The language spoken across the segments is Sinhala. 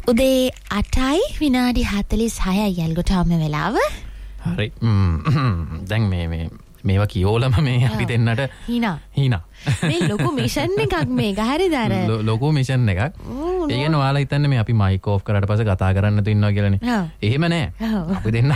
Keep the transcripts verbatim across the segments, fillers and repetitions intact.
උදේ අටයි විනාඩි හතළිස් හයයි යල්ගොටාම වෙලාව. හරි. දැන් මේ මේ මේවා කියෝලම මේ අපි දෙන්නට හීනා. හීනා. මේ ලොකු මිෂන් එකක් මේක හරිද අර ලොකු මිෂන් එකක්. ඒ කියන්නේ ඔයාලා හිතන්නේ මේ අපි මයික් ඕෆ් කරාට පස්සේ කතා කරන්න තු ඉන්නවා කියලානේ. එහෙම නෑ. අපි දෙන්න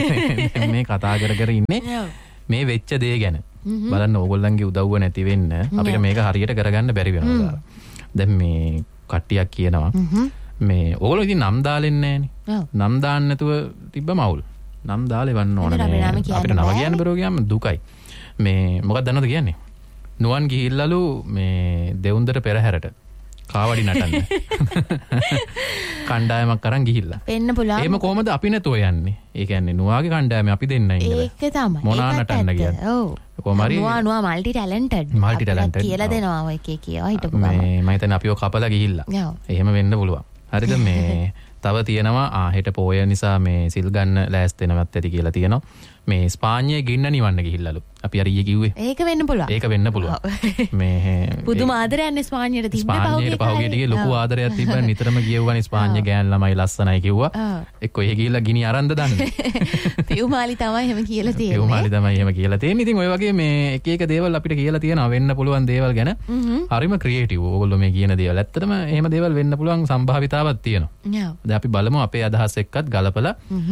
මේ කතා කර කර ඉන්නේ මේ වෙච්ච දේ ගැන. බලන්න ඕගොල්ලන්ගේ උදව්ව නැති වෙන්න අපිට මේක හරියට කරගන්න බැරි වෙනවා. දැන් මේ කට්ටියක් කියනවා මේ ඕගොල්ලෝ ඉතින් නම් දාලෙන්නේ නෑනේ. නම් දාන්න නැතුව තිබ්බ මවුල්. නම් දාලා එවන්න ඕන නේ. අපිට නම කියන්න බැරුව ගියාම දුකයි. මේ මොකක්ද දන්නවද කියන්නේ? නුවන් ගිහිල්ලාලු මේ දෙවුන්දර පෙරහැරට කාවඩි නටන්න. කණ්ඩායමක් අරන් ගිහිල්ලා. වෙන්න පුළුවන්. එහෙම කොහමද අපි නැතුව යන්නේ? ඒ කියන්නේ නුවාගේ කණ්ඩායම අපි දෙන්න ඉන්නේ. ඒක තමයි. මොනා නටන්න කියන්නේ. ඔව්. කොහොම හරි නුවා නුවා මල්ටි ටැලන්ටඩ්. Multi talented. කියලා දෙනවා ඔය එකේ කියවා හිටපු ගමන්. මේ මම හිතන්නේ අපිව කපලා ගිහිල්ලා. එහෙම වෙන්න පුළුවන්. හරිද මේ තව තියෙනවා ආ හෙට පෝය නිසා මේ සිල් ගන්න ලෑස්ති වෙනවත් ඇති කියලා තියෙනවා. මේ ස්පාඤ්ඤයේ ගින්න නිවන්න ගිහිල්ලාලු. අපි අර ඊයේ කිව්වේ. ඒක වෙන්න පුළුවන්. ඒක වෙන්න පුළුවන්. මේ පුදුම ආදරයක් නේ ස්පාඤ්ඤයට තිබ්බේ පහුගිය ස්පාඤ්ඤයට පහුගිය ටිකේ ලොකු ආදරයක් තිබ්බා. නිතරම කියවුවානේ ස්පාඤ්ඤ ගෑන් ළමයි ලස්සනයි කිව්වා. එක්ක එහෙ ගිහිල්ලා ගිනි අරන්ද දන්නේ. පියුමාලි තමයි එහෙම කියලා තියෙන්නේ. පියුමාලි තමයි එහෙම කියලා තියෙන්නේ. ඉතින් ඔය වගේ මේ එක එක දේවල් අපිට කියලා තියෙනවා වෙන්න පුළුවන් දේවල් ගැන. හරිම ක්‍රියේටිව්. ඕගොල්ලෝ මේ කියන දේවල්. ඇත්තටම එහෙම දේවල් වෙන්න පුළුවන් සම්භාවිතාවක් තියෙනවා. දැන් අපි බලමු අපේ අදහස් එක්කත් ගලපලා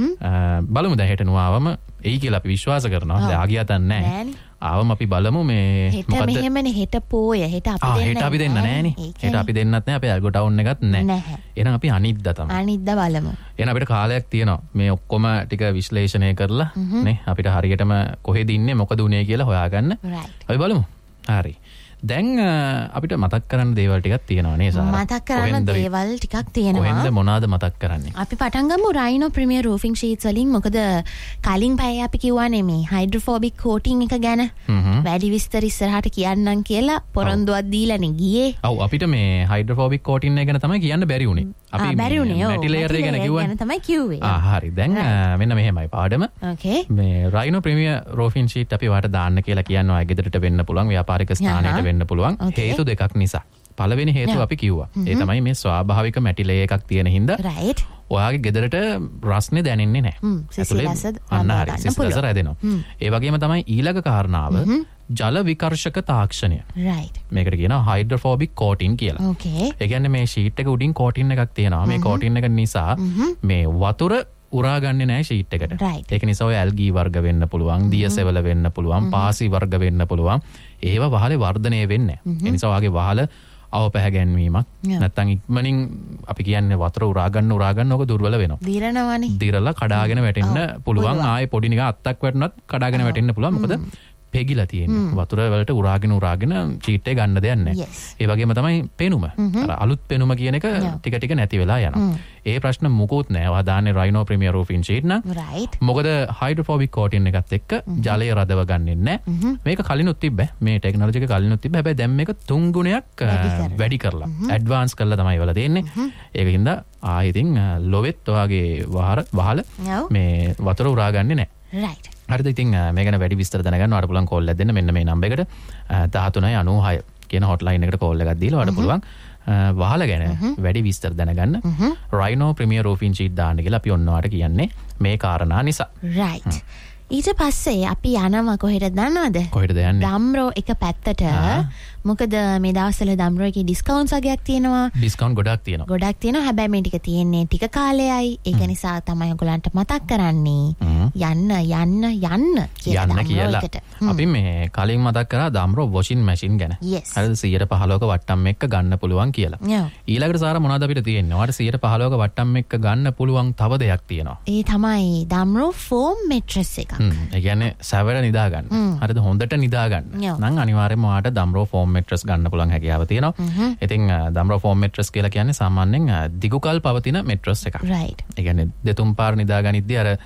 බලමු දැන් හෙට නුවාවම එයි කියලා අපි විශ්වාස කරනවා. දැන් ආගියත් නැහැ. ආවම අපි බලමු මේ මොකද්ද හෙට මෙහෙමනේ හෙට පෝය හෙට අපි දෙන්න. ආ හෙට අපි දෙන්න නෑනේ. හෙට අපි දෙන්නත් නෑ. අපේ අල්ගෝ ටවුන් එකත් නෑ. එහෙනම් අපි අනිද්දා තමයි. අනිද්දා බලමු. එහෙනම් අපිට කාලයක් තියෙනවා. මේ ඔක්කොම ටික විශ්ලේෂණය කරලා නේ අපිට හරියටම කොහෙද ඉන්නේ මොකද උනේ කියලා හොයාගන්න. අපි බලමු. හරි. දැන් අපිට මතක් කරන්න දේවල් ටිකක් තියෙනවා නේ සාරා. මතක් කරන්න දේවල් ටිකක් තියෙනවා. කොහෙන්ද මොනවාද මතක් කරන්නේ? අපි පටන් ගමු රයිනෝ ප්‍රීමියර් රූෆින් ෂීට්ස් වලින්. මොකද කලින් පැය අපි කිව්වානේ මේ හයිඩ්‍රොෆෝබික් කෝටින් එක ගැන. වැඩි විස්තර ඉස්සරහට කියන්නම් කියලා පොරොන්දුවක් දීලානේ ගියේ. ඔව් අපිට මේ හයිඩ්‍රොෆෝබික් කෝටින් එක ගැන තමයි කියන්න බැරි උනේ. අපි බැරි උනේ ඔව්. මැටි ලේයර් එක ගැන කිව්වනේ. තමයි කිව්වේ. ආ හරි. දැන් මෙන්න මෙහෙමයි පාඩම. ඕකේ. මේ රයිනෝ ප්‍රීමියර් රූෆින් ෂීට් අපි වාට දාන්න කියලා කියනවා. ඒ ගෙදරට වෙන්න පුළුවන් ව්‍යාපාරික ස්ථානයකට වෙන්න පුළුවන්. හේතු දෙකක් නිසා. පළවෙනි හේතුව අපි කිව්වා. ඒ තමයි මේ ස්වාභාවික මැටි ලේ එකක් තියෙන හින්දා. රයිට්. ඔයාගේ ගෙදරට රස්නේ දැනෙන්නේ නැහැ. සිසිලස අන්න හරි. සිසිලස රැදෙනවා. ඒ වගේම තමයි ඊළඟ කාරණාව ජල විකර්ෂක තාක්ෂණය. රයිට්. මේකට කියනවා හයිඩ්‍රොෆෝබික් කෝටින් කියලා. ඕකේ. ඒ කියන්නේ මේ ෂීට් එක උඩින් කෝටින් එකක් තියෙනවා. මේ කෝටින් එක නිසා මේ වතුර උරා ගන්නේ නැහැ ෂීට් එකට. ඒක නිසා ඔය ඇල්ගී වර්ග වෙන්න පුළුවන්, දියසෙවල වෙන්න පුළුවන්, පාසි වර්ග වෙන්න පුළුවන්. ඒව වහලේ වර්ධනය වෙන්නේ නැහැ. ඒ නිසා ඔයාගේ වහල අවපැහැ ගැන්වීමක් නැත්තම් ඉක්මනින් අපි කියන්නේ වතුර උරා ගන්න උරා ගන්න ඕක දුර්වල වෙනවා. දිරනවානේ. දිරලා කඩාගෙන වැටෙන්න පුළුවන්. ආයේ පොඩි නිකන් අත්තක් වැටුණත් කඩාගෙන වැටෙන්න පුළුවන්. මොකද පෙගිලා තියෙන්නේ. වතුර වලට උරාගෙන උරාගෙන චීට් එක ගන්න දෙයක් නැහැ. ඒ වගේම තමයි පෙනුම. අර අලුත් පෙනුම කියන එක ටික ටික නැති වෙලා යනවා. ඒ ප්‍රශ්න මුකුත් නැහැ. ඔයා දාන්නේ රයිනෝ ප්‍රීමියර් රූෆින් ෂීට් නම්. රයිට්. මොකද හයිඩ්‍රොෆෝබික් කෝටින් එකත් එක්ක ජලය රදව ගන්නෙ නැහැ. මේක කලිනුත් තිබ්බ. මේ ටෙක්නොලොජි එක කලිනුත් තිබ්බ. හැබැයි දැන් මේක තුන් ගුණයක් වැඩි කරලා ඇඩ්වාන්ස් කරලා තමයි වල දෙන්නේ. ඒකින්ද ආයෙදින් ලොවෙත් ඔයාගේ වහර වහල මේ වතුර උරා ගන්නෙ නැහැ. රයිට්. හරිද? ඉතින් මේ ගැන වැඩි විස්තර දැනගන්න ඔයාලට පුළුවන් කෝල් එකක් දෙන්න. මෙන්න මේ නම්බර් එකට දහතුනයි අනූහය කියන හොට්ලයින් එකට කෝල් එකක් දීලා ඔයාලට පුළුවන් වහල ගැන වැඩි විස්තර දැනගන්න. රයිනෝ ප්‍රීමියර් රූෆින් ෂීට් දාන්න කියලා අපි ඔන්නවට කියන්නේ මේ කාරණා නිසා. රයිට්. ඊට පස්සේ අපි යනවා කොහෙද දන්නවද? කොහෙද යන්නේ? දම්රෝ එක පැත්තට. මොකද මේ දවස්වල දම්රෝ එකේ ඩිස්කවුන්ට්ස් වගේක් තියෙනවා. ඩිස්කවුන්ට් ගොඩක් තියෙනවා. ගොඩක් තියෙනවා. හැබැයි මේ ටික තියෙන්නේ ටික කාලයයි. ඒක නිසා තමයි ඔයගොල්ලන්ට මතක් කරන්නේ යන්න යන්න යන්න කියලා. යන්න කියලා. අපි මේ කලින් මතක් කරා දම්රෝ වොෂින් මැෂින් ගැන. හරිද? සියයට පහළොක වට්ටම් එක්ක ගන්න පුළුවන් කියලා. ඊළඟට සාර මොනවද අපිට තියෙන්නේ? ඔයාලට සියයට පහළොක වට්ටම් එක්ක ගන්න පුළුවන් තව දෙයක් තියෙනවා. ඒ තමයි දම්රෝ ෆෝම් මෙට්‍රස් එක. ඒ කියන්නේ සැවර නිදා ගන්න. හරිද? හොඳට නිදා ගන්න. නම් අනිවාර්යයෙන්ම ඔයාලට දම්රෝ ෆෝම් මෙට්‍රස් ගන්න පුළුවන් හැකියාව තියෙනවා. ඉතින් දම්රෝ ෆෝම් මෙට්‍රස් කියලා කියන්නේ සාමාන්‍යයෙන් දිගුකල් පවතින මෙට්‍රස් එකක්. රයිට්. ඒ කියන්නේ දෙතුන් පාර නිදා ගනිද්දී අර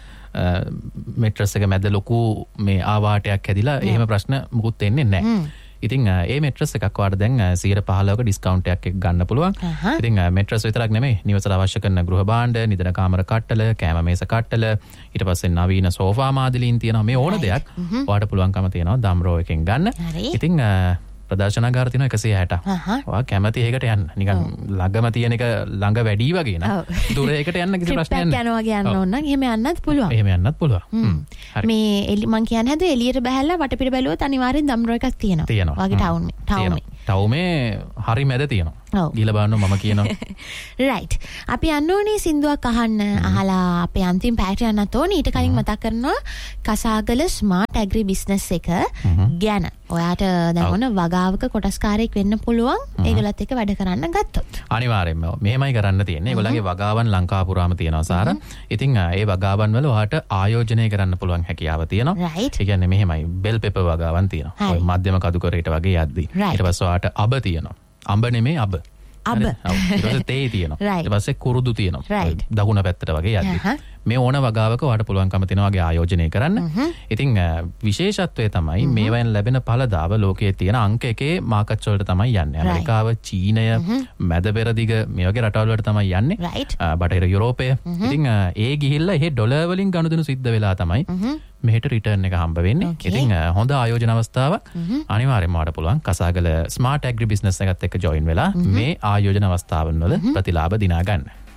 මෙට්‍රස් එක මැද ලොකු මේ ආවාටයක් හැදිලා එහෙම ප්‍රශ්න මුකුත් එන්නේ නැහැ. ඉතින් ඒ මෙට්‍රස් එකක් ඔයාලට දැන් සියයට පහළොක ඩිස්කවුන්ට් එකක් ගන්න පුළුවන්. ඉතින් මෙට්‍රස් විතරක් නෙමෙයි නිවසට අවශ්‍ය කරන ගෘහ භාණ්ඩ, නිදන කාමර කට්ටල, කෑම මේස කට්ටල, ඊට පස්සේ නවීන සෝෆා මාදිලීන් තියෙනවා. මේ ඕන දෙයක් ඔයාලට පුළුවන්කම තියෙනවා දම්රෝ එකෙන් ගන්න. ඉතින් ප්‍රදර්ශනාගාර තියෙනවා එකසිය හැටක්. ඔයා කැමති එකකට යන්න. නිකන් ළඟම තියෙන එක ළඟ වැඩි වගේ න. දුර එකට යන්න කිසි ප්‍රශ්නයක් නැහැ. යනවා වගේ යන්න ඕන නම් එහෙම යන්නත් පුළුවන්. එහෙම යන්නත් පුළුවන්. මේ මං කියන්නේ හැදුවේ එළියට බහැලා වටපිට බැලුවොත් අනිවාර්යෙන් දම්රෝ එකක් තියෙනවා. තියෙනවා. වගේ ටවුන් ටවුන් ටවුමේ හරි මැද තියෙනවා. ගිහලා බලන්න මම කියනවා. රයිට්. අපි යන්න ඕනේ සින්දුවක් අහන්න. අහලා අපේ අන්තිම පැයට යන්නත් ඕනේ. ඊට කලින් මතක් කරනවා කසාගල ස්මාර්ට් ඇග්‍රි බිස්නස් එක ගැන. ඔයාට දැන් ඔන්න වගාවක කොටස්කාරයෙක් වෙන්න පුළුවන්. ඒගොල්ලත් එක්ක වැඩ කරන්න ගත්තොත්. අනිවාර්යෙන්ම. මෙහෙමයි කරන්න තියෙන්නේ. ඒගොල්ලන්ගේ වගාවන් ලංකාව පුරාම තියෙනවා සාර. ඉතින් ඒ වගාවන් වල ඔයාට ආයෝජනය කරන්න පුළුවන් හැකියාව තියෙනවා. ඒ කියන්නේ මෙහෙමයි බෙල් පෙපර් වගාවන් තියෙනවා. ඔය මධ්‍යම කදුකරේට වගේ යද්දි. ඊට පස්සේ ඔයාට අබ තියෙනවා. අඹ නෙමේ අබ. අබ. ඊට පස්සේ තේ තියෙනවා. ඊට පස්සේ කුරුදු තියෙනවා. දකුණ පැත්තට වගේ යද්දි. මේ ඕන වගාවක ඔයාට පුළුවන්කම තියෙනවා වගේ ආයෝජනය කරන්න. ඉතින් විශේෂත්වය තමයි මේවෙන් ලැබෙන ඵලදාව ලෝකයේ තියෙන අංක එකේ මාකට්ස් වලට තමයි යන්නේ. ඇමරිකාව, චීනය, මැද පෙරදිග මේ වගේ රටවල් වලට තමයි යන්නේ. බටහිර යුරෝපය. ඉතින් ඒ ගිහිල්ලා එහෙ ඩොලර් වලින් ගනුදෙනු සිද්ධ වෙලා තමයි මෙහෙට රිටර්න් එක හම්බ වෙන්නේ. ඉතින් හොඳ ආයෝජන අවස්ථාවක්. අනිවාර්යයෙන්ම ඔයාට පුළුවන් කසාගල ස්මාර්ට් ඇග්‍රි බිස්නස් එකත් එක්ක ජොයින් වෙලා මේ ආයෝජන අවස්ථාවන් වල ප්‍රතිලාභ දිනා ගන්න.